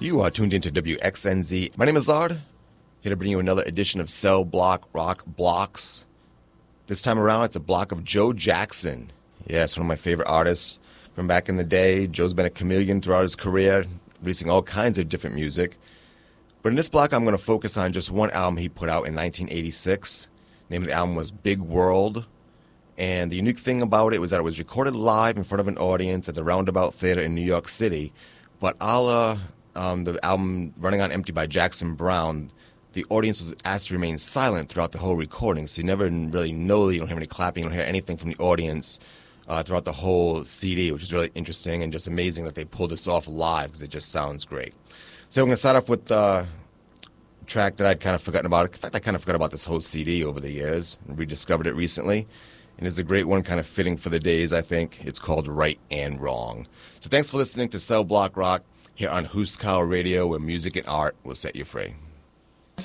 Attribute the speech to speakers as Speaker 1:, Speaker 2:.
Speaker 1: You are tuned into WXNZ. My name is Lard. Here to bring you another edition of Cell Block Rock Blocks. This time around, it's a block of Joe Jackson. Yes, one of my favorite artists from back in the day. Joe's been a chameleon throughout his career, releasing all kinds of different music. But in this block, I'm going to focus on just one album he put out in 1986. The name of the album was Big World. And the unique thing about it was that it was recorded live in front of an audience at the Roundabout Theater in New York City. But a la the album Running on Empty by Jackson Browne, the audience was asked to remain silent throughout the whole recording. So you never really know, you don't hear any clapping, you don't hear anything from the audience throughout the whole CD, which is really interesting and just amazing that they pulled this off live because it just sounds great. So I'm going to start off with a track that I'd kind of forgotten about. In fact, I kind of forgot about this whole CD over the years and rediscovered it recently. And it's a great one, kind of fitting for the days, I think. It's called Right and Wrong. So thanks for listening to Cell Block Rock here on Huskow Radio, where music and art will set you free.